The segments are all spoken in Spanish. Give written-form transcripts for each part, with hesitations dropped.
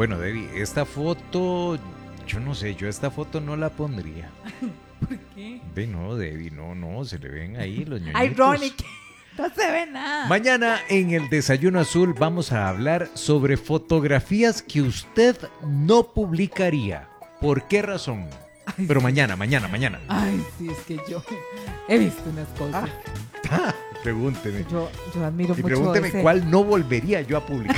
Bueno, Debbie, esta foto, yo no sé, yo esta foto no la pondría. ¿Por qué? Ve, no, Debbie, no, se le ven ahí los ñoñitos. Ironic. No se ve nada. Mañana en el Desayuno Azul vamos a hablar sobre fotografías que usted no publicaría. ¿Por qué razón? Ay, Pero sí. mañana. Ay, sí, es que yo he visto unas cosas. Pregúnteme. Yo admiro Y mucho pregúnteme ese. cuál no volvería yo a publicar.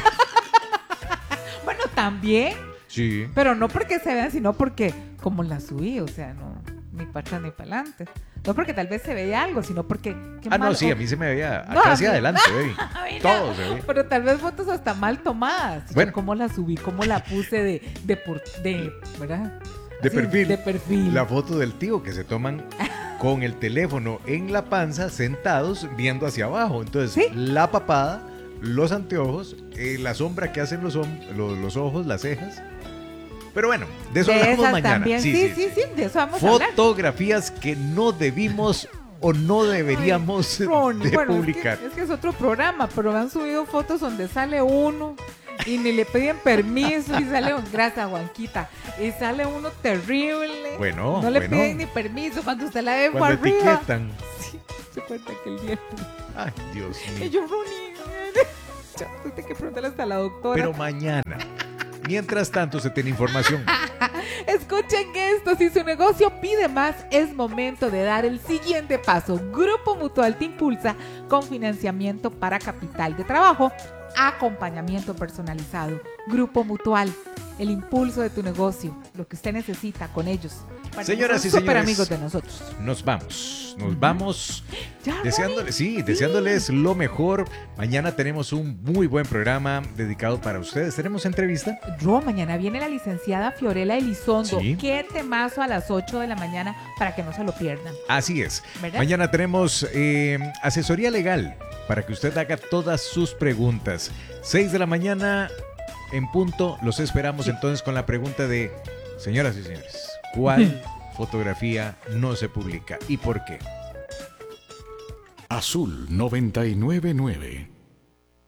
Bueno, también, Sí. pero no porque se vean, sino porque como la subí, o sea, no, ni para atrás ni para adelante. No porque tal vez se veía algo, sino porque... qué Ah, no, mal, sí, o- a mí se me veía No, acá a hacia mí- adelante, baby. A mí no. Todo se ve. Pero tal vez fotos hasta mal tomadas. Yo Bueno. cómo la subí, cómo la puse ¿verdad? De Sí, perfil. De perfil. La foto del tío que se toman con el teléfono en la panza, sentados, viendo hacia abajo. Entonces, Sí. la papada, los anteojos, la sombra que hacen los ojos, las cejas. Pero bueno, de eso De hablamos esas mañana. también. Sí, de eso vamos a hablar. Fotografías que no debimos o no deberíamos Ronnie, de bueno, publicar. es que es otro programa, pero me han subido fotos donde sale uno y ni le piden permiso y sale gracias Juanquita y sale uno terrible. Bueno, no le bueno. piden ni permiso cuando usted la ve por Cuando arriba. etiquetan. Sí, se cuenta que el día. Ay, Dios Y mío. yo, Ronnie, ya tuve que preguntarle hasta a la doctora. Pero mañana. Mientras tanto, se tiene información. Escuchen esto, si su negocio pide más, es momento de dar el siguiente paso. Grupo Mutual te impulsa con financiamiento para capital de trabajo, acompañamiento personalizado. Grupo Mutual, el impulso de tu negocio, lo que usted necesita con ellos. Para que Señoras son y súper señores, amigos de nosotros. Nos vamos. Ya, Deseándoles, Ronnie. deseándoles lo mejor. Mañana tenemos un muy buen programa dedicado para ustedes. ¿Tenemos entrevista? Mañana viene la licenciada Fiorella Elizondo. Sí. Qué temazo a las 8 de la mañana para que no se lo pierdan. Así es. ¿Verdad? Mañana tenemos asesoría legal para que usted haga todas sus preguntas. 6 de la mañana en punto. Los esperamos entonces con la pregunta de, señoras y señores, ¿cuál fotografía no se publica y por qué? Azul 999.